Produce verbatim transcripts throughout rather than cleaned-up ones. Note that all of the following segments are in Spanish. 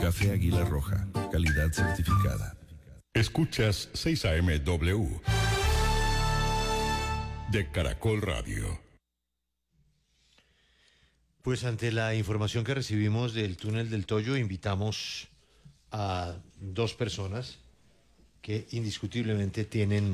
Café Águila Roja, calidad certificada. Escuchas seis A M W de Caracol Radio. Pues ante la información que recibimos del túnel del Toyo, invitamos a dos personas que indiscutiblemente tienen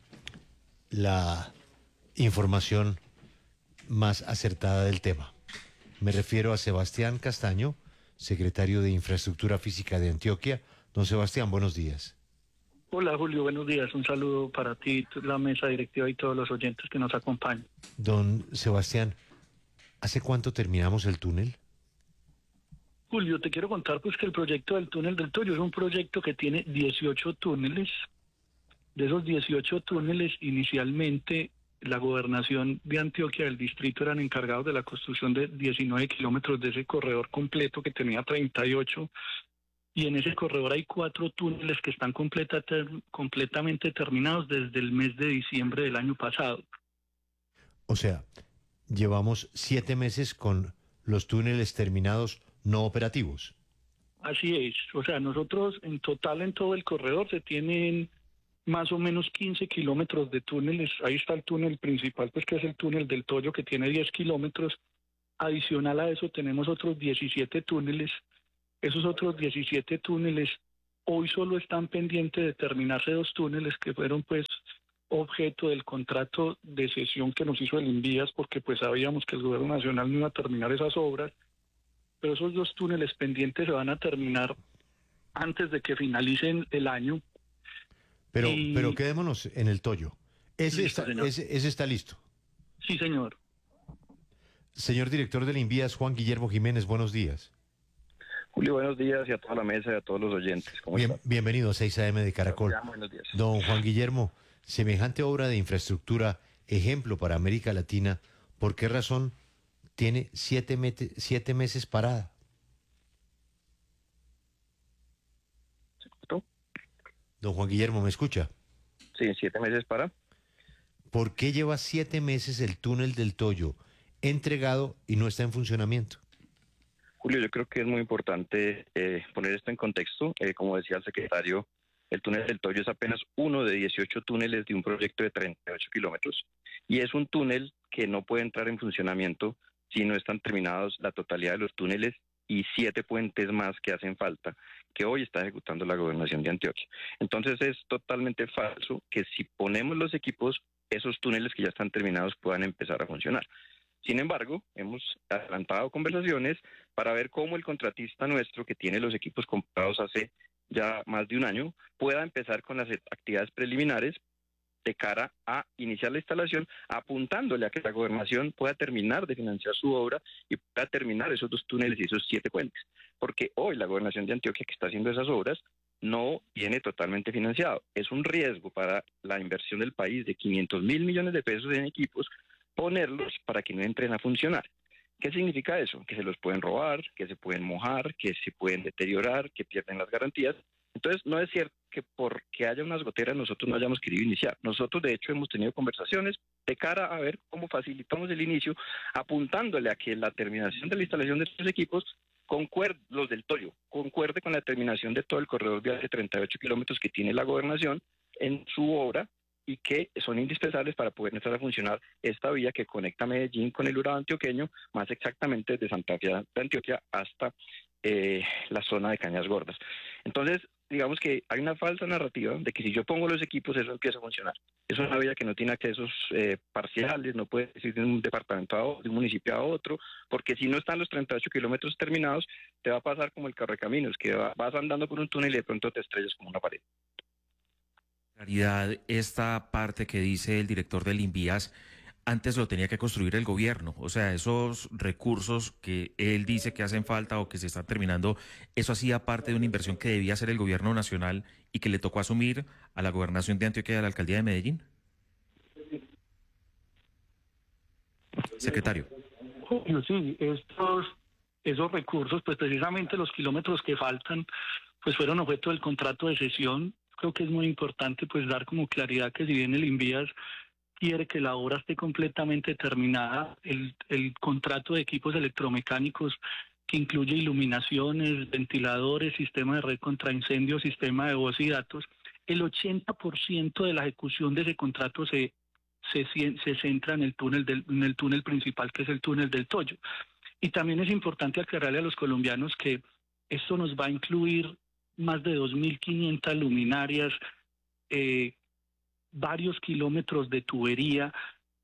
la información más acertada del tema. Me refiero a Sebastián Castaño, secretario de Infraestructura Física de Antioquia. Don Sebastián, buenos días. Hola Julio, buenos días. Un saludo para ti, la mesa directiva y todos los oyentes que nos acompañan. Don Sebastián, ¿hace cuánto terminamos el túnel? Julio, te quiero contar pues que el proyecto del túnel del Toyo es un proyecto que tiene dieciocho túneles. De esos dieciocho túneles, inicialmente la gobernación de Antioquia, el distrito, eran encargados de la construcción de diecinueve kilómetros de ese corredor completo que tenía treinta y ocho, y en ese corredor hay cuatro túneles que están completa, ter, completamente terminados desde el mes de diciembre del año pasado. O sea, llevamos siete meses con los túneles terminados no operativos. Así es, o sea, nosotros en total en todo el corredor se tienen más o menos quince kilómetros de túneles. Ahí está el túnel principal, pues que es el túnel del Toyo, que tiene diez kilómetros. Adicional a eso tenemos otros diecisiete túneles. Esos otros diecisiete túneles hoy solo están pendientes de terminarse dos túneles que fueron pues objeto del contrato de cesión que nos hizo el Invías, porque pues sabíamos que el gobierno nacional no iba a terminar esas obras, pero esos dos túneles pendientes se van a terminar antes de que finalicen el año. Pero, y... pero quedémonos en el Toyo. Ese, Listo, está, ese, ese está listo. Sí, señor. Señor director del Invías, Juan Guillermo Jiménez, buenos días. Julio, buenos días y a toda la mesa y a todos los oyentes. ¿Cómo Bien, están? bienvenido a seis A M de Caracol. Buenos días. Don Juan Guillermo, semejante obra de infraestructura, ejemplo para América Latina, ¿por qué razón tiene siete, mete, siete meses parada? ¿Se cortó? Don Juan Guillermo, ¿me escucha? Sí, siete meses para. ¿Por qué lleva siete meses el túnel del Toyo entregado y no está en funcionamiento? Julio, yo creo que es muy importante eh, poner esto en contexto. Eh, como decía el secretario, el túnel del Toyo es apenas uno de dieciocho túneles de un proyecto de treinta y ocho kilómetros. Y es un túnel que no puede entrar en funcionamiento si no están terminados la totalidad de los túneles y siete puentes más que hacen falta, que hoy está ejecutando la gobernación de Antioquia. Entonces es totalmente falso que si ponemos los equipos, esos túneles que ya están terminados puedan empezar a funcionar. Sin embargo, hemos adelantado conversaciones para ver cómo el contratista nuestro, que tiene los equipos comprados hace ya más de un año, pueda empezar con las actividades preliminares de cara a iniciar la instalación, apuntándole a que la gobernación pueda terminar de financiar su obra y pueda terminar esos dos túneles y esos siete puentes. Porque hoy la gobernación de Antioquia, que está haciendo esas obras, no viene totalmente financiado. Es un riesgo para la inversión del país de quinientos mil millones de pesos en equipos, ponerlos para que no entren a funcionar. ¿Qué significa eso? Que se los pueden robar, que se pueden mojar, que se pueden deteriorar, que pierden las garantías. Entonces, no es cierto que porque haya unas goteras nosotros no hayamos querido iniciar. Nosotros, de hecho, hemos tenido conversaciones de cara a ver cómo facilitamos el inicio, apuntándole a que la terminación de la instalación de estos equipos concuerde, los del Toyo, concuerde con la terminación de todo el corredor vial de treinta y ocho kilómetros que tiene la gobernación en su obra, y que son indispensables para poder entrar a funcionar esta vía que conecta Medellín con el Urabá antioqueño, más exactamente desde Santa Fe de Antioquia hasta eh, la zona de Cañas Gordas. Entonces, digamos que hay una falsa narrativa de que si yo pongo los equipos eso empieza a funcionar. Es una vía que no tiene accesos eh, parciales, no puede ir de un departamento a otro, de un municipio a otro, porque si no están los treinta y ocho kilómetros terminados, te va a pasar como el Correcaminos, que va, vas andando por un túnel y de pronto te estrellas como una pared. Claridad, esta parte que dice el director del Invías, antes lo tenía que construir el gobierno, o sea, esos recursos que él dice que hacen falta o que se están terminando, eso hacía parte de una inversión que debía hacer el gobierno nacional y que le tocó asumir a la gobernación de Antioquia y a la alcaldía de Medellín. Secretario. Sí, estos, esos recursos, pues precisamente los kilómetros que faltan, pues fueron objeto del contrato de cesión. Creo que es muy importante pues dar como claridad que si bien el Invías quiere que la obra esté completamente terminada, el, el contrato de equipos electromecánicos que incluye iluminaciones, ventiladores, sistema de red contra incendios, sistema de voz y datos, el ochenta por ciento de la ejecución de ese contrato se, se, se centra en el túnel del, en el túnel principal, que es el túnel del Toyo. Y también es importante aclararle a los colombianos que esto nos va a incluir más de dos mil quinientas luminarias, eh, varios kilómetros de tubería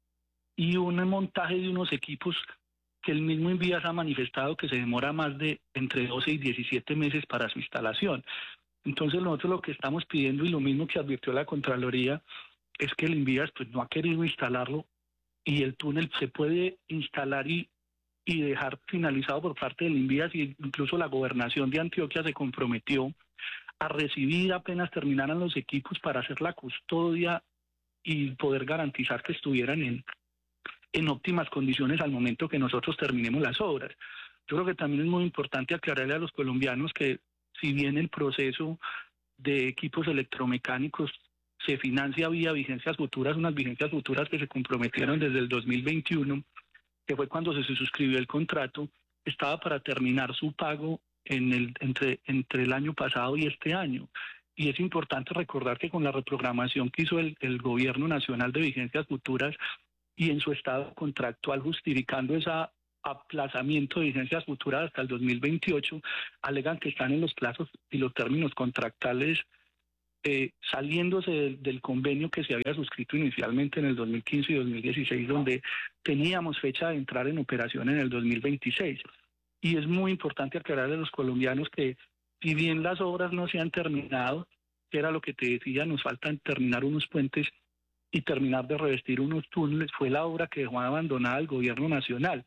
y un montaje de unos equipos que el mismo Invías ha manifestado que se demora más de entre doce y diecisiete meses para su instalación. Entonces nosotros lo que estamos pidiendo, y lo mismo que advirtió la Contraloría, es que el Invías pues no ha querido instalarlo, y el túnel se puede instalar y, y dejar finalizado por parte del Invías, y incluso la Gobernación de Antioquia se comprometió a recibir apenas terminaran los equipos para hacer la custodia y poder garantizar que estuvieran en en óptimas condiciones al momento que nosotros terminemos las obras. Yo creo que también es muy importante aclararle a los colombianos que si bien el proceso de equipos electromecánicos se financia vía vigencias futuras, unas vigencias futuras que se comprometieron desde el dos mil veintiuno, que fue cuando se suscribió el contrato, estaba para terminar su pago en el, entre, entre el año pasado y este año. Y es importante recordar que con la reprogramación que hizo el, el Gobierno Nacional de Vigencias Futuras, y en su estado contractual justificando ese aplazamiento de vigencias futuras hasta el dos mil veintiocho, alegan que están en los plazos y los términos contractuales eh, saliéndose del, del convenio que se había suscrito inicialmente en el dos mil quince y dos mil dieciséis, donde teníamos fecha de entrar en operación en el dos mil veintiséis. Y es muy importante aclararle a los colombianos que si bien las obras no se han terminado, que era lo que te decía, nos faltan terminar unos puentes y terminar de revestir unos túneles, fue la obra que dejó abandonada el Gobierno Nacional.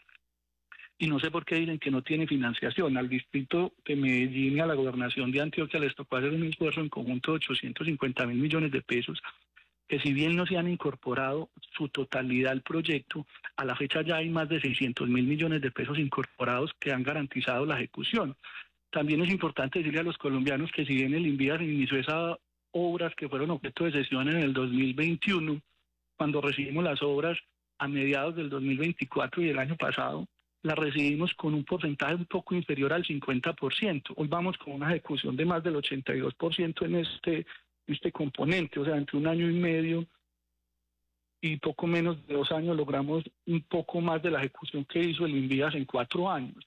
Y no sé por qué dicen que no tiene financiación. Al distrito de Medellín y a la Gobernación de Antioquia les tocó hacer un esfuerzo en conjunto de ochocientos cincuenta mil millones de pesos, que si bien no se han incorporado su totalidad al proyecto, a la fecha ya hay más de seiscientos mil millones de pesos incorporados que han garantizado la ejecución. También es importante decirle a los colombianos que si bien el Invías inició esa obras que fueron objeto de sesión en el dos mil veintiuno, cuando recibimos las obras a mediados del dos mil veinticuatro y el año pasado, las recibimos con un porcentaje un poco inferior al cincuenta por ciento. Hoy vamos con una ejecución de más del ochenta y dos por ciento en este, este componente, o sea, entre un año y medio y poco menos de dos años logramos un poco más de la ejecución que hizo el Invías en cuatro años.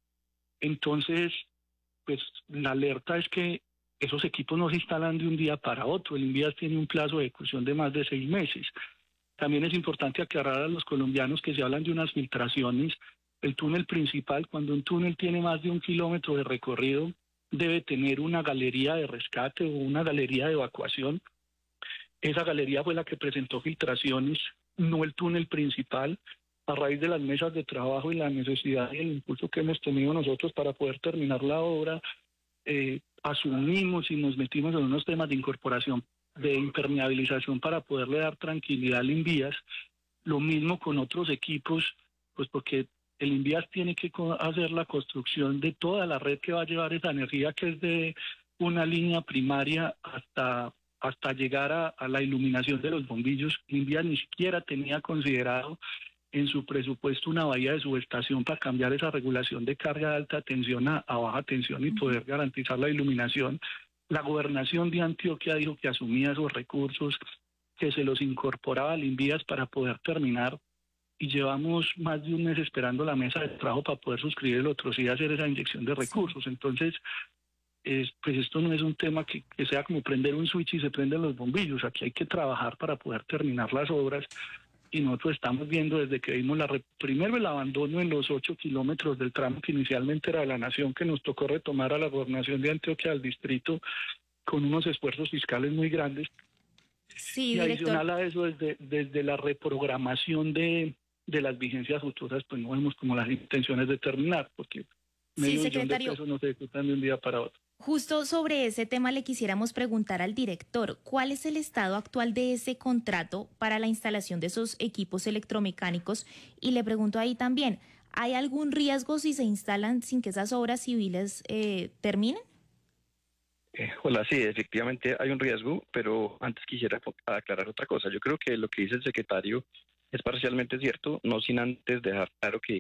Entonces, pues la alerta es que esos equipos no se instalan de un día para otro. El Invías tiene un plazo de ejecución de más de seis meses. También es importante aclarar a los colombianos que se hablan de unas filtraciones. El túnel principal, cuando un túnel tiene más de un kilómetro de recorrido, debe tener una galería de rescate o una galería de evacuación. Esa galería fue la que presentó filtraciones, no el túnel principal. A raíz de las mesas de trabajo y la necesidad y el impulso que hemos tenido nosotros para poder terminar la obra, eh, asumimos y nos metimos en unos temas de incorporación, de impermeabilización para poderle dar tranquilidad al Invías. Lo mismo con otros equipos, pues porque el Invías tiene que hacer la construcción de toda la red que va a llevar esa energía, que es de una línea primaria hasta, hasta llegar a, a la iluminación de los bombillos. El Invías ni siquiera tenía considerado en su presupuesto una bahía de subestación para cambiar esa regulación de carga de alta tensión a, a baja tensión y poder garantizar la iluminación. La Gobernación de Antioquia dijo que asumía esos recursos, que se los incorporaba al Invías para poder terminar, y llevamos más de un mes esperando la mesa de trabajo para poder suscribir el otro sí y hacer esa inyección de recursos. Entonces, es, pues esto no es un tema que, que sea como prender un switch y se prenden los bombillos. Aquí hay que trabajar para poder terminar las obras. Y nosotros estamos viendo desde que vimos la primero el abandono en los ocho kilómetros del tramo que inicialmente era de la Nación, que nos tocó retomar a la Gobernación de Antioquia, al distrito, con unos esfuerzos fiscales muy grandes. Sí, y director. Adicional a eso, desde, desde la reprogramación de, de las vigencias futuras, pues no vemos como las intenciones de terminar, porque medio Sí, millón de pesos no se ejecutan de un día para otro. Justo sobre ese tema le quisiéramos preguntar al director, ¿cuál es el estado actual de ese contrato para la instalación de esos equipos electromecánicos? Y le pregunto ahí también, ¿hay algún riesgo si se instalan sin que esas obras civiles eh, terminen? Eh, hola, sí, efectivamente hay un riesgo, pero antes quisiera aclarar otra cosa. Yo creo que lo que dice el secretario es parcialmente cierto, no sin antes dejar claro que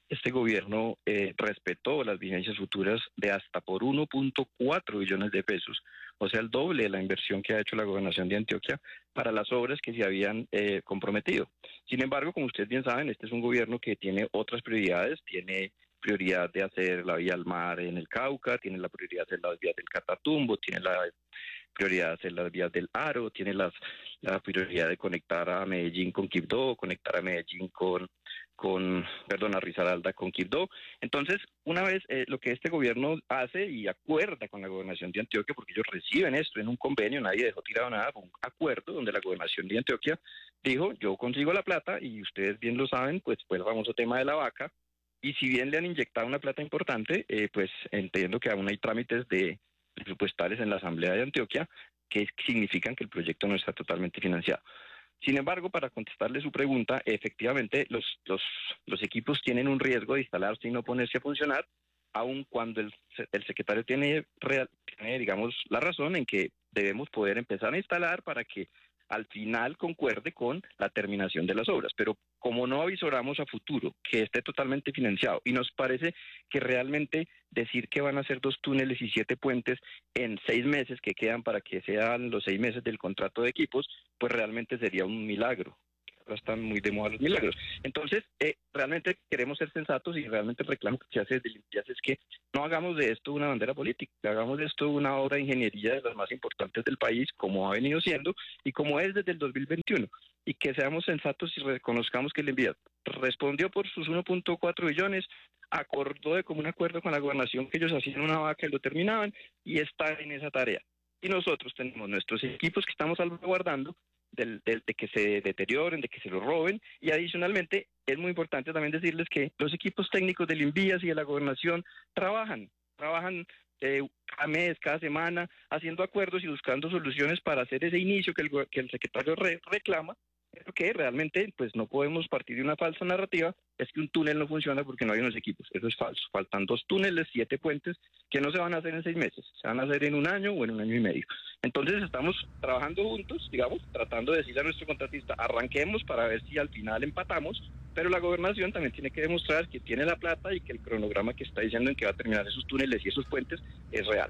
este gobierno eh, respetó las vigencias futuras de hasta por uno punto cuatro billones de pesos, o sea, el doble de la inversión que ha hecho la gobernación de Antioquia para las obras que se habían eh, comprometido. Sin embargo, como ustedes bien saben, este es un gobierno que tiene otras prioridades, tiene prioridad de hacer la vía al mar en el Cauca, tiene la prioridad de hacer las vías del Catatumbo, tiene la prioridad de hacer las vías del Aro, tiene las, la prioridad de conectar a Medellín con Quibdó, conectar a Medellín con, con perdón, a Risaralda con Quibdó. Entonces, una vez eh, lo que este gobierno hace y acuerda con la gobernación de Antioquia, porque ellos reciben esto en un convenio, nadie dejó tirado nada, fue un acuerdo donde la gobernación de Antioquia dijo, yo consigo la plata y ustedes bien lo saben, pues fue el famoso tema de la vaca, y si bien le han inyectado una plata importante, eh, pues entiendo que aún hay trámites de presupuestales en la Asamblea de Antioquia que significan que el proyecto no está totalmente financiado. Sin embargo, para contestarle su pregunta, efectivamente los, los, los equipos tienen un riesgo de instalarse y no ponerse a funcionar, aun cuando el, el secretario tiene, real, tiene, digamos, la razón en que debemos poder empezar a instalar para que al final concuerde con la terminación de las obras. Pero como no avisoramos a futuro que esté totalmente financiado y nos parece que realmente decir que van a ser dos túneles y siete puentes en seis meses que quedan para que sean los seis meses del contrato de equipos, pues realmente sería un milagro. Ahora están muy de moda los milagros. Entonces, eh, realmente queremos ser sensatos y realmente el reclamo que se hace desde Limpias es que no hagamos de esto una bandera política, hagamos de esto una obra de ingeniería de las más importantes del país, como ha venido siendo y como es desde el dos mil veintiuno, y que seamos sensatos y reconozcamos que Limpias respondió por sus uno punto cuatro billones, acordó de común acuerdo con la gobernación que ellos hacían una vaca y lo terminaban, y está en esa tarea. Y nosotros tenemos nuestros equipos que estamos salvaguardando, Del, del, de que se deterioren, de que se los roben, y adicionalmente es muy importante también decirles que los equipos técnicos del Invías y de la gobernación trabajan, trabajan eh, cada mes, cada semana, haciendo acuerdos y buscando soluciones para hacer ese inicio que el, que el secretario re, reclama, pero que realmente pues no podemos partir de una falsa narrativa, es que un túnel no funciona porque no hay unos equipos, eso es falso, faltan dos túneles, siete puentes, que no se van a hacer en seis meses, se van a hacer en un año o en un año y medio. Entonces estamos trabajando juntos, digamos, tratando de decirle a nuestro contratista, arranquemos para ver si al final empatamos, pero la gobernación también tiene que demostrar que tiene la plata y que el cronograma que está diciendo en que va a terminar esos túneles y esos puentes es real.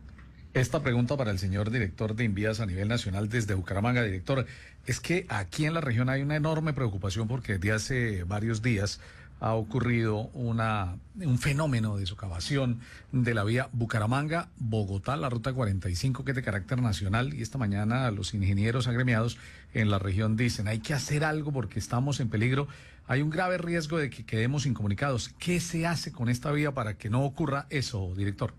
Esta pregunta para el señor director de Invías a nivel nacional desde Bucaramanga. Director, es que aquí en la región hay una enorme preocupación porque desde hace varios días ha ocurrido una, un fenómeno de socavación de la vía Bucaramanga-Bogotá, la ruta cuarenta y cinco, que es de carácter nacional, y esta mañana los ingenieros agremiados en la región dicen, hay que hacer algo porque estamos en peligro, hay un grave riesgo de que quedemos incomunicados. ¿Qué se hace con esta vía para que no ocurra eso, director?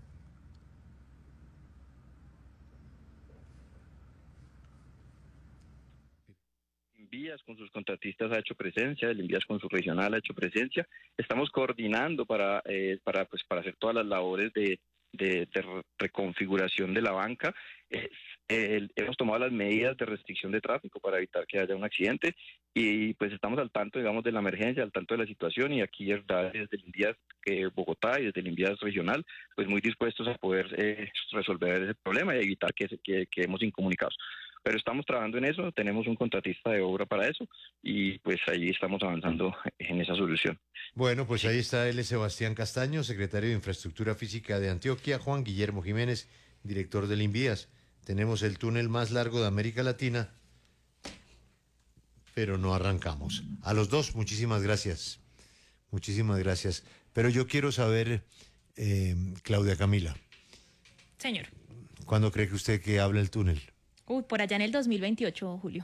Invías con sus contratistas ha hecho presencia, el Invías con su regional ha hecho presencia. Estamos coordinando para eh, para pues para hacer todas las labores de, de, de reconfiguración de la banca. Eh, eh, hemos tomado las medidas de restricción de tráfico para evitar que haya un accidente y pues estamos al tanto, digamos, de la emergencia, al tanto de la situación, y aquí desde el Invías eh, Bogotá y desde el Invías regional, pues muy dispuestos a poder eh, resolver ese problema y evitar que, que quedemos incomunicados. Pero estamos trabajando en eso, tenemos un contratista de obra para eso y pues ahí estamos avanzando en esa solución. Bueno, pues ahí está L. Sebastián Castaño, secretario de Infraestructura Física de Antioquia, Juan Guillermo Jiménez, director del Invías. Tenemos el túnel más largo de América Latina, pero no arrancamos. A los dos, muchísimas gracias. Muchísimas gracias. Pero yo quiero saber, eh, Claudia Camila. Señor. ¿Cuándo cree que usted que habla el túnel? Uy, por allá en el dos mil veintiocho, Julio.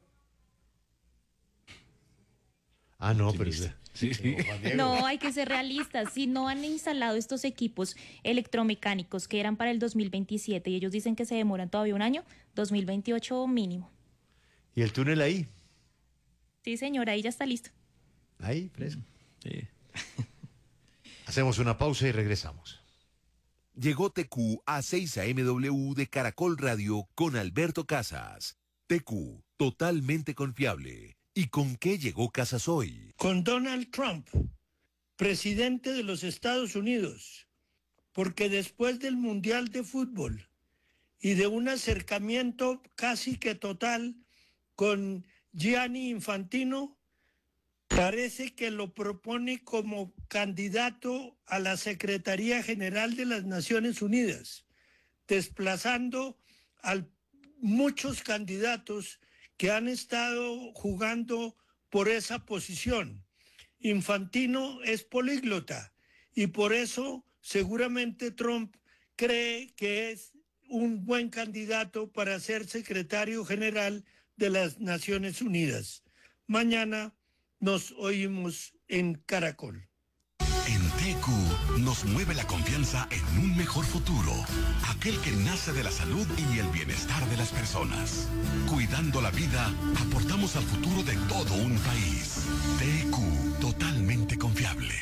Ah, no, pero... Sí, sí. No, hay que ser realistas. Si no han instalado estos equipos electromecánicos que eran para el dos mil veintisiete y ellos dicen que se demoran todavía un año, dos mil veintiocho mínimo. ¿Y el túnel ahí? Sí, señora, ahí ya está listo. Ahí, fresco. Sí. Hacemos una pausa y regresamos. Llegó T Q a seis A M W de Caracol Radio con Alberto Casas. T Q, totalmente confiable. ¿Y con qué llegó Casas hoy? Con Donald Trump, presidente de los Estados Unidos, porque después del Mundial de Fútbol y de un acercamiento casi que total con Gianni Infantino, Parece que lo propone como candidato a la Secretaría General de las Naciones Unidas, desplazando a muchos candidatos que han estado jugando por esa posición. Infantino es políglota y por eso seguramente Trump cree que es un buen candidato para ser secretario general de las Naciones Unidas. Mañana nos oímos en Caracol. En T Q nos mueve la confianza en un mejor futuro, aquel que nace de la salud y el bienestar de las personas. Cuidando la vida, aportamos al futuro de todo un país. T Q, totalmente confiable.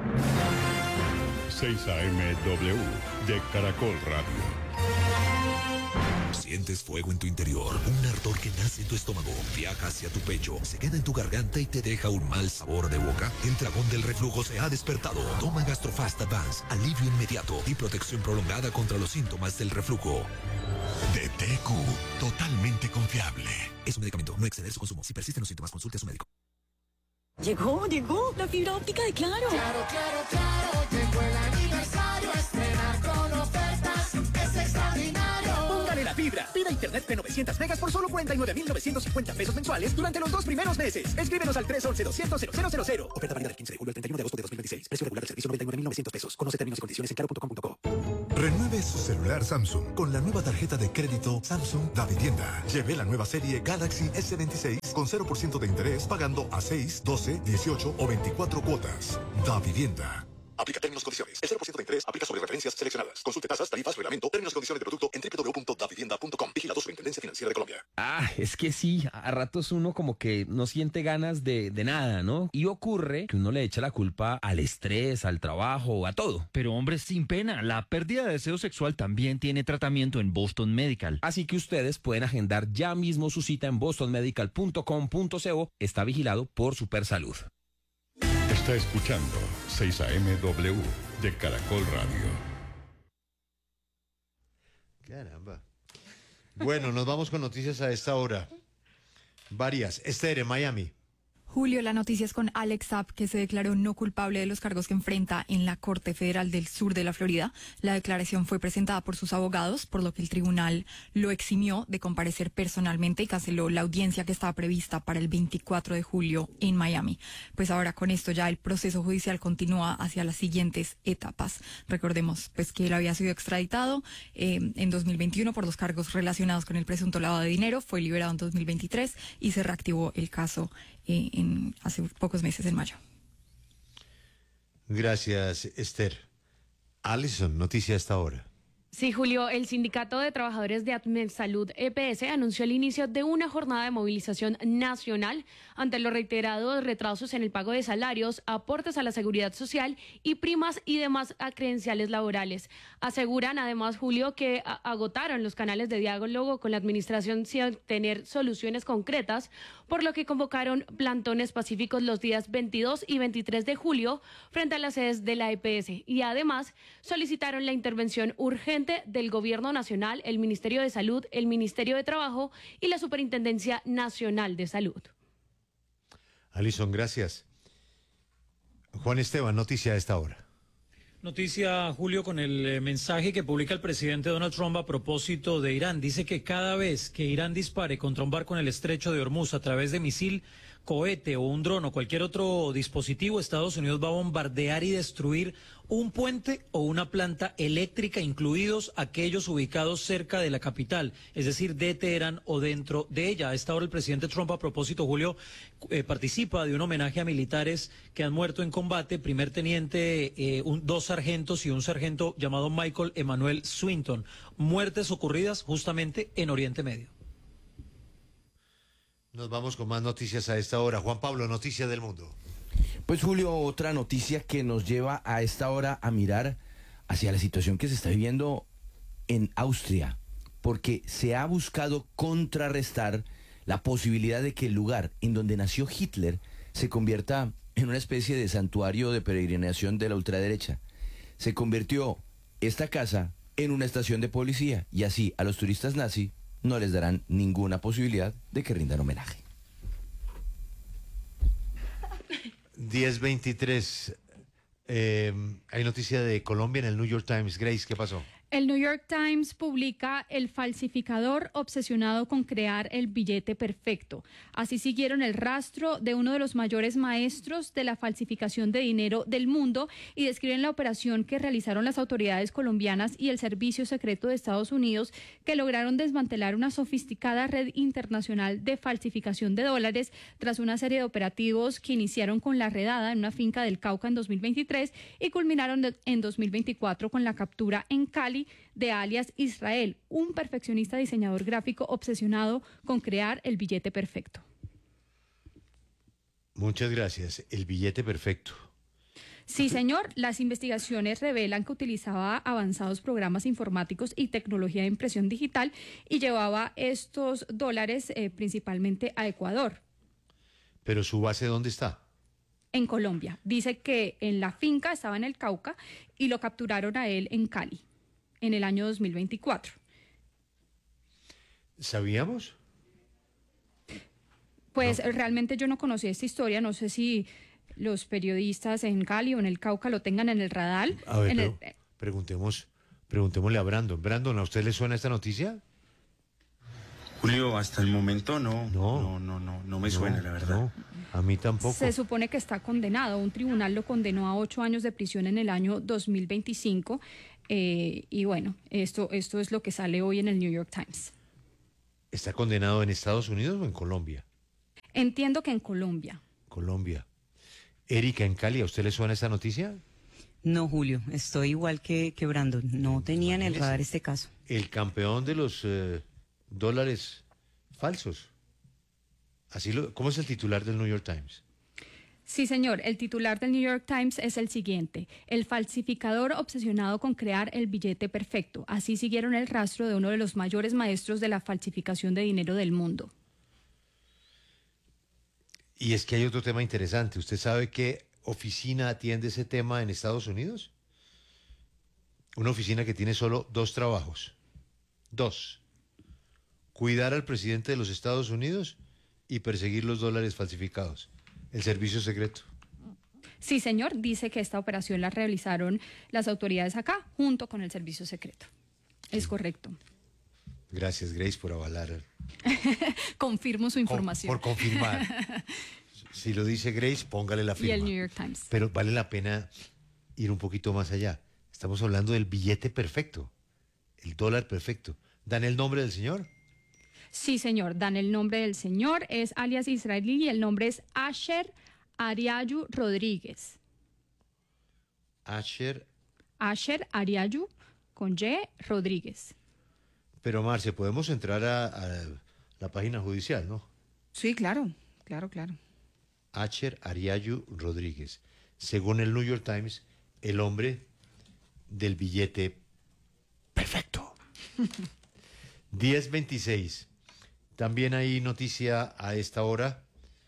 seis A M W de Caracol Radio. Sientes fuego en tu interior, un ardor que nace en tu estómago, viaja hacia tu pecho, se queda en tu garganta y te deja un mal sabor de boca. El dragón del reflujo se ha despertado. Toma Gastrofast Advance, alivio inmediato y protección prolongada contra los síntomas del reflujo. De T Q, totalmente confiable. Es un medicamento, no exceder su consumo. Si persisten los síntomas, consulte a su médico. Llegó, llegó, la fibra óptica de Claro. Claro, claro, claro, llegó el aniversario, estrenar con ofertas es extraordinario. Póngale la fibra, pida internet de novecientos megas por solo cuarenta y nueve mil novecientos cincuenta pesos mensuales durante los dos primeros meses. Escríbenos al tres once, doscientos, cero cero cero. Oferta válida del quince de julio al treinta y uno de agosto de dos mil veintiséis. Precio regular del servicio noventa y nueve mil novecientos pesos. Conoce términos y condiciones en claro punto com punto co. Renueve su celular Samsung con la nueva tarjeta de crédito Samsung Da Vivienda. Lleve la nueva serie Galaxy S veintiséis con cero por ciento de interés pagando a seis, doce, dieciocho o veinticuatro cuotas. Da Vivienda. Aplica términos y condiciones. El cero por ciento de interés aplica sobre referencias seleccionadas. Consulte tasas, tarifas, reglamento, términos y condiciones de producto en doble u doble u doble u punto da vivienda punto com. Vigilado Superintendencia Financiera de Colombia. Ah, es que sí, a ratos uno como que no siente ganas de, de nada, ¿no? Y ocurre que uno le echa la culpa al estrés, al trabajo, a todo. Pero hombre, sin pena, la pérdida de deseo sexual también tiene tratamiento en Boston Medical. Así que ustedes pueden agendar ya mismo su cita en boston medical punto com punto co. Está vigilado por Supersalud. Está escuchando seis A M W de Caracol Radio. Caramba. Bueno, nos vamos con noticias a esta hora. Varias. Esther, en Miami. Julio, la noticia es con Alex Saab, que se declaró no culpable de los cargos que enfrenta en la Corte Federal del Sur de la Florida. La declaración fue presentada por sus abogados, por lo que el tribunal lo eximió de comparecer personalmente y canceló la audiencia que estaba prevista para el veinticuatro de julio en Miami. Pues ahora con esto ya el proceso judicial continúa hacia las siguientes etapas. Recordemos pues que él había sido extraditado eh, en dos mil veintiuno por los cargos relacionados con el presunto lavado de dinero, fue liberado en dos mil veintitrés y se reactivó el caso Eh, en, hace pocos meses, en mayo. Gracias, Esther. Alison, noticia a esta hora. Sí, Julio, el Sindicato de Trabajadores de Admesalud E P S anunció el inicio de una jornada de movilización nacional ante los reiterados retrasos en el pago de salarios, aportes a la seguridad social y primas y demás credenciales laborales. Aseguran además, Julio, que agotaron los canales de diálogo con la administración sin obtener soluciones concretas, por lo que convocaron plantones pacíficos los días veintidós y veintitrés de julio frente a las sedes de la E P S y además solicitaron la intervención urgente del Gobierno Nacional, el Ministerio de Salud, el Ministerio de Trabajo y la Superintendencia Nacional de Salud. Alison, gracias. Juan Esteban, noticia a esta hora. Noticia, Julio, con el eh, mensaje que publica el presidente Donald Trump a propósito de Irán. Dice que cada vez que Irán dispare contra un barco en el estrecho de Hormuz a través de misil, cohete o un dron o cualquier otro dispositivo, Estados Unidos va a bombardear y destruir un puente o una planta eléctrica, incluidos aquellos ubicados cerca de la capital, es decir, de Teherán o dentro de ella. A esta hora el presidente Trump, a propósito, Julio, eh, participa de un homenaje a militares que han muerto en combate, primer teniente, eh, un, dos sargentos y un sargento llamado Michael Emanuel Swinton, muertes ocurridas justamente en Oriente Medio. Nos vamos con más noticias a esta hora. Juan Pablo, noticias del mundo. Pues Julio, otra noticia que nos lleva a esta hora a mirar hacia la situación que se está viviendo en Austria, porque se ha buscado contrarrestar la posibilidad de que el lugar en donde nació Hitler se convierta en una especie de santuario de peregrinación de la ultraderecha. Se convirtió esta casa en una estación de policía y así a los turistas nazi no les darán ninguna posibilidad de que rindan homenaje. diez veintitrés. Eh, hay noticia de Colombia en el New York Times. Grace, ¿qué pasó? El New York Times publica El falsificador obsesionado con crear el billete perfecto. Así siguieron el rastro de uno de los mayores maestros de la falsificación de dinero del mundo y describen la operación que realizaron las autoridades colombianas y el Servicio Secreto de Estados Unidos, que lograron desmantelar una sofisticada red internacional de falsificación de dólares tras una serie de operativos que iniciaron con la redada en una finca del Cauca en dos mil veintitrés y culminaron en dos mil veinticuatro con la captura en Cali de alias Israel, un perfeccionista diseñador gráfico obsesionado con crear el billete perfecto. Muchas gracias. El billete perfecto. Sí, señor. Las investigaciones revelan que utilizaba avanzados programas informáticos y tecnología de impresión digital y llevaba estos dólares eh, principalmente a Ecuador. ¿Pero su base dónde está? En Colombia. Dice que en la finca estaba en el Cauca y lo capturaron a él en Cali en el año dos mil veinticuatro. ¿Sabíamos? Pues no. Realmente yo no conocía esta historia, no sé si los periodistas en Cali o en el Cauca lo tengan en el radar. A ver, en pero el... preguntemos, preguntémosle a Brandon. Brandon, ¿a usted le suena esta noticia? Julio, hasta el momento no, no, no, no, no, no me no, suena, la verdad. No, a mí tampoco. Se supone que está condenado, un tribunal lo condenó a ocho años de prisión en el año dos mil veinticinco. Eh, y bueno, esto, esto es lo que sale hoy en el New York Times. ¿Está condenado en Estados Unidos o en Colombia? Entiendo que en Colombia. Colombia. Erika, en Cali, ¿a usted le suena esta noticia? No, Julio, estoy igual que, que Brandon. No tenía en el radar este caso. El campeón de los eh, dólares falsos. Así lo, ¿cómo es el titular del New York Times? Sí, señor. El titular del New York Times es el siguiente: el falsificador obsesionado con crear el billete perfecto. Así siguieron el rastro de uno de los mayores maestros de la falsificación de dinero del mundo. Y es que hay otro tema interesante. ¿Usted sabe qué oficina atiende ese tema en Estados Unidos? Una oficina que tiene solo dos trabajos. Dos. Cuidar al presidente de los Estados Unidos y perseguir los dólares falsificados. El servicio secreto. Sí, señor. Dice que esta operación la realizaron las autoridades acá, junto con el servicio secreto. Sí. Es correcto. Gracias, Grace, por avalar. Confirmo su información. Por, por confirmar. Si lo dice Grace, póngale la firma. Y el New York Times. Pero vale la pena ir un poquito más allá. Estamos hablando del billete perfecto, el dólar perfecto. ¿Dan el nombre del señor? Sí, señor, dan el nombre del señor, es alias israelí y el nombre es Asher Ariayu Rodríguez. Asher. Asher Ariayu con Y Rodríguez. Pero Marce, podemos entrar a, a la página judicial, ¿no? Sí, claro, claro, claro. Asher Ariayu Rodríguez. Según el New York Times, el hombre del billete perfecto. diez veintiséis. También hay noticia a esta hora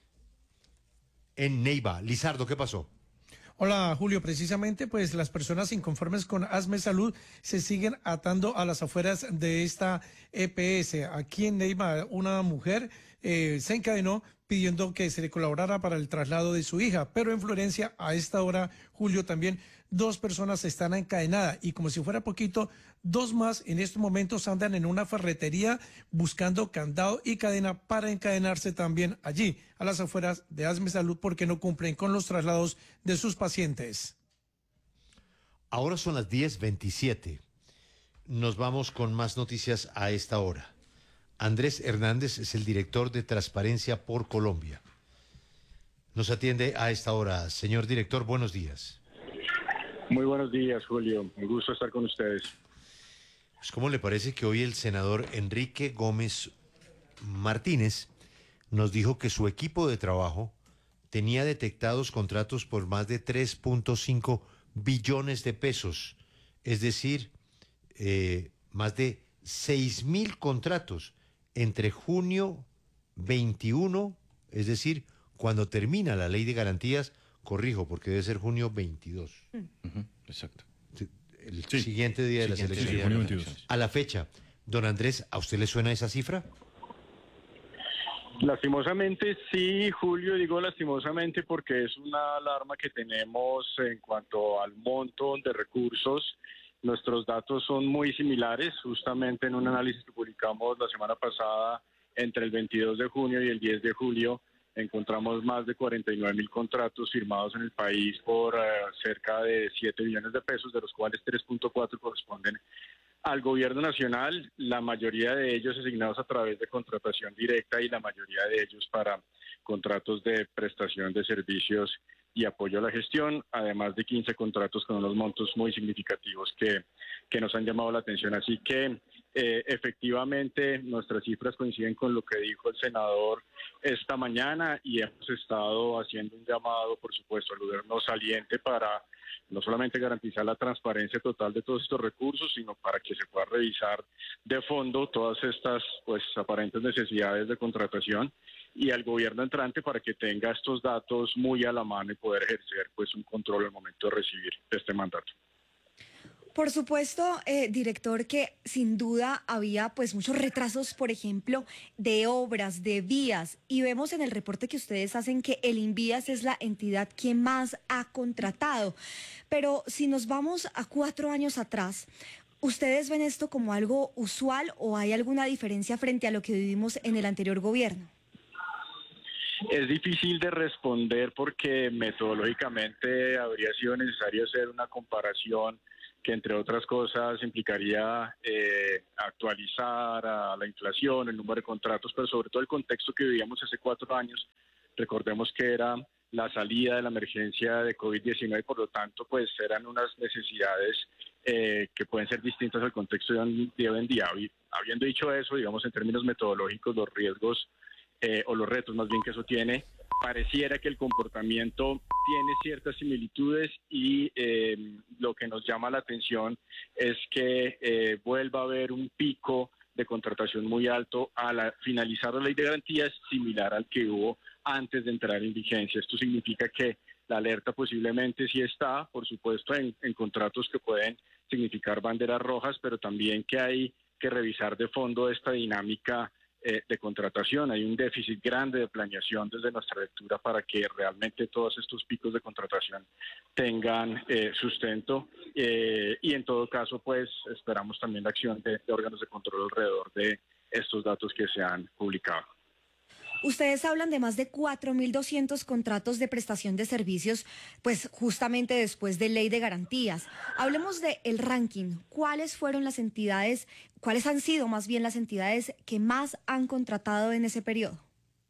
en Neiva. Lizardo, ¿qué pasó? Hola, Julio. Precisamente, pues las personas inconformes con ASME Salud se siguen atando a las afueras de esta E P S. Aquí en Neiva, una mujer eh, se encadenó pidiendo que se le colaborara para el traslado de su hija. Pero en Florencia, a esta hora, Julio, también dos personas están encadenadas. Y como si fuera poquito, dos más en estos momentos andan en una ferretería buscando candado y cadena para encadenarse también allí, a las afueras de ASME Salud, porque no cumplen con los traslados de sus pacientes. Ahora son las diez veintisiete. Nos vamos con más noticias a esta hora. Andrés Hernández es el director de Transparencia por Colombia. Nos atiende a esta hora. Señor director, buenos días. Muy buenos días, Julio. Un gusto estar con ustedes. Pues, ¿cómo le parece que hoy el senador Enrique Gómez Martínez nos dijo que su equipo de trabajo tenía detectados contratos por más de tres punto cinco billones de pesos? Es decir, eh, más de seis mil contratos entre junio veintiuno, es decir, cuando termina la ley de garantías, corrijo, porque debe ser junio veintidós. Uh-huh, exacto. El sí. siguiente día de las elecciones. Día de las elecciones. A la fecha, don Andrés, ¿a usted le suena esa cifra? Lastimosamente sí, Julio, digo lastimosamente porque es una alarma que tenemos en cuanto al monto de recursos. Nuestros datos son muy similares, justamente en un análisis que publicamos la semana pasada, entre el veintidós de junio y el diez de julio, encontramos más de cuarenta y nueve mil contratos firmados en el país por uh, cerca de siete billones de pesos, de los cuales tres punto cuatro corresponden al gobierno nacional, la mayoría de ellos asignados a través de contratación directa y la mayoría de ellos para contratos de prestación de servicios y apoyo a la gestión, además de quince contratos con unos montos muy significativos que, que nos han llamado la atención. Así que eh, efectivamente nuestras cifras coinciden con lo que dijo el senador esta mañana y hemos estado haciendo un llamado, por supuesto, al gobierno saliente para no solamente garantizar la transparencia total de todos estos recursos, sino para que se pueda revisar de fondo todas estas pues aparentes necesidades de contratación y al gobierno entrante para que tenga estos datos muy a la mano y poder ejercer pues un control al momento de recibir este mandato. Por supuesto, eh, director, que sin duda había pues muchos retrasos, por ejemplo, de obras, de vías, y vemos en el reporte que ustedes hacen que el INVÍAS es la entidad que más ha contratado. Pero si nos vamos a cuatro años atrás, ¿ustedes ven esto como algo usual o hay alguna diferencia frente a lo que vivimos en el anterior gobierno? Es difícil de responder porque metodológicamente habría sido necesario hacer una comparación que entre otras cosas implicaría eh, actualizar a la inflación, el número de contratos, pero sobre todo el contexto que vivíamos hace cuatro años. Recordemos que era la salida de la emergencia de COVID diecinueve y por lo tanto pues eran unas necesidades eh, que pueden ser distintas al contexto de hoy en día. Habiendo dicho eso, digamos en términos metodológicos, los riesgos eh, o los retos más bien que eso tiene, pareciera que el comportamiento tiene ciertas similitudes y eh, lo que nos llama la atención es que eh, vuelva a haber un pico de contratación muy alto al finalizar la ley de garantías similar al que hubo antes de entrar en vigencia. Esto significa que la alerta posiblemente sí está, por supuesto, en, en contratos que pueden significar banderas rojas, pero también que hay que revisar de fondo esta dinámica eh, de contratación. Hay un déficit grande de planeación desde nuestra lectura para que realmente todos estos picos de contratación tengan eh, sustento eh, y en todo caso pues esperamos también la acción de, de órganos de control alrededor de estos datos que se han publicado. Ustedes hablan de más de cuatro mil doscientos contratos de prestación de servicios, pues justamente después de ley de garantías. Hablemos de el ranking. ¿Cuáles fueron las entidades, cuáles han sido más bien las entidades que más han contratado en ese periodo?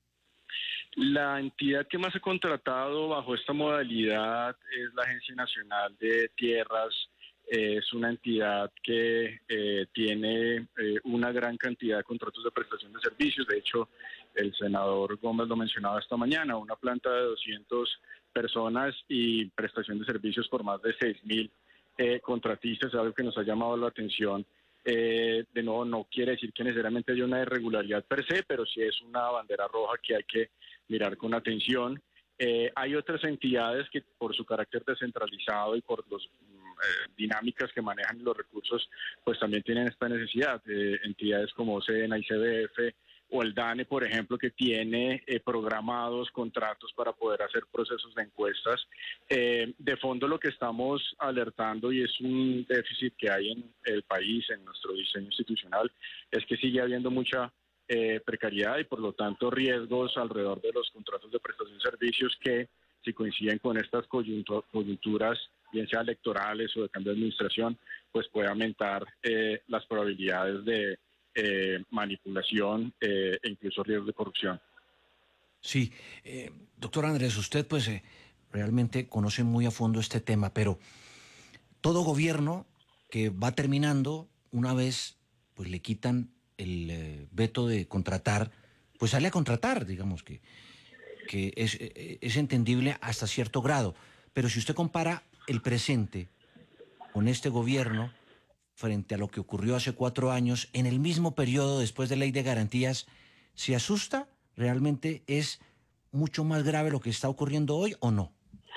La entidad que más ha contratado bajo esta modalidad es la Agencia Nacional de Tierras. Es una entidad que eh, tiene eh, una gran cantidad de contratos de prestación de servicios. De hecho, el senador Gómez lo mencionaba esta mañana, una planta de doscientas personas y prestación de servicios por más de seis mil eh, contratistas, algo que nos ha llamado la atención. Eh, de nuevo, no quiere decir que necesariamente haya una irregularidad per se, pero sí es una bandera roja que hay que mirar con atención. Eh, hay otras entidades que por su carácter descentralizado y por las eh, dinámicas que manejan los recursos, pues también tienen esta necesidad. Eh, entidades como SENA y C B F o el DANE, por ejemplo, que tiene eh, programados contratos para poder hacer procesos de encuestas. Eh, de fondo lo que estamos alertando, y es un déficit que hay en el país, en nuestro diseño institucional, es que sigue habiendo mucha Eh, precariedad y por lo tanto riesgos alrededor de los contratos de prestación de servicios que si coinciden con estas coyunturas, bien sea electorales o de cambio de administración, pues puede aumentar eh, las probabilidades de eh, manipulación eh, e incluso riesgos de corrupción. Sí, eh, doctor Andrés, usted pues eh, realmente conoce muy a fondo este tema, pero todo gobierno que va terminando, una vez pues le quitan el eh, veto de contratar, pues sale a contratar, digamos que, que es, es entendible hasta cierto grado. Pero si usted compara el presente con este gobierno frente a lo que ocurrió hace cuatro años, en el mismo periodo después de ley de garantías, ¿se asusta? ¿Realmente es mucho más grave lo que está ocurriendo hoy o no?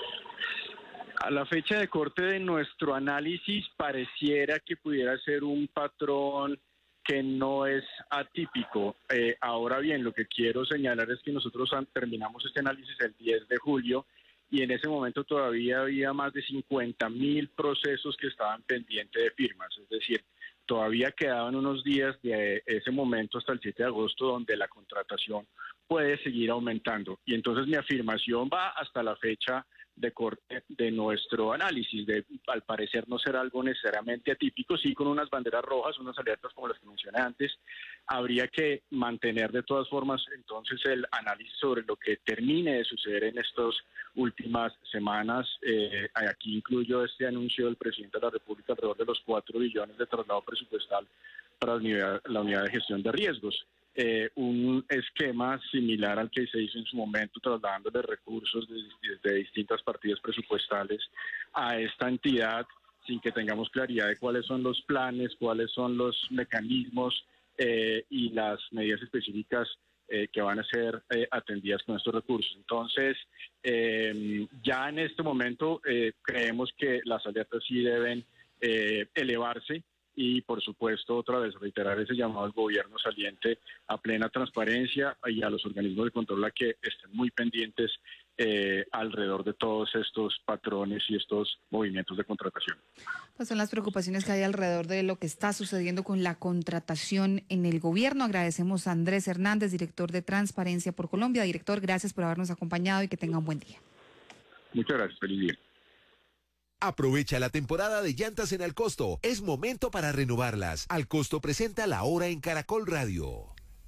A la fecha de corte de nuestro análisis pareciera que pudiera ser un patrón que no es atípico. Eh, ahora bien, lo que quiero señalar es que nosotros terminamos este análisis el diez de julio y en ese momento todavía había más de cincuenta mil procesos que estaban pendientes de firmas, es decir, todavía quedaban unos días de ese momento hasta el siete de agosto donde la contratación puede seguir aumentando. Y entonces mi afirmación va hasta la fecha de corte de nuestro análisis, de al parecer no ser algo necesariamente atípico, sí con unas banderas rojas, unas alertas como las que mencioné antes. Habría que mantener de todas formas entonces el análisis sobre lo que termine de suceder en estas últimas semanas. Eh, aquí incluyo este anuncio del presidente de la República alrededor de los cuatro billones de traslado presupuestal para la unidad, la unidad de gestión de riesgos. Eh, un esquema similar al que se hizo en su momento, trasladándole recursos desde de, de distintas partidas presupuestales a esta entidad sin que tengamos claridad de cuáles son los planes, cuáles son los mecanismos eh, y las medidas específicas eh, que van a ser eh, atendidas con estos recursos. Entonces, eh, ya en este momento eh, creemos que las alertas sí deben eh, elevarse. Y, por supuesto, otra vez reiterar ese llamado al gobierno saliente a plena transparencia y a los organismos de control a que estén muy pendientes eh, alrededor de todos estos patrones y estos movimientos de contratación. Pues son las preocupaciones que hay alrededor de lo que está sucediendo con la contratación en el gobierno. Agradecemos a Andrés Hernández, director de Transparencia por Colombia. Director, gracias por habernos acompañado y que tenga un buen día. Muchas gracias. Feliz día. Aprovecha la temporada de llantas en Alcosto. Es momento para renovarlas. Alcosto presenta La Hora en Caracol Radio.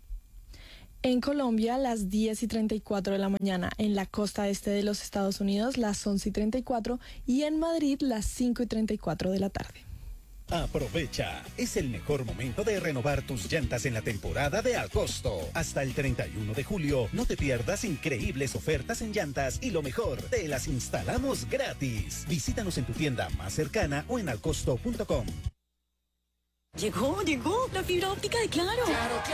En Colombia, las diez y treinta y cuatro de la mañana. En la costa este de los Estados Unidos, las once y treinta y cuatro. Y en Madrid, las cinco y treinta y cuatro de la tarde. Aprovecha, es el mejor momento de renovar tus llantas en la temporada de Alcosto. Hasta el treinta y uno de julio, no te pierdas increíbles ofertas en llantas y lo mejor, te las instalamos gratis. Visítanos en tu tienda más cercana o en alcosto punto com. Llegó, llegó, la fibra óptica de Claro. Claro, Claro.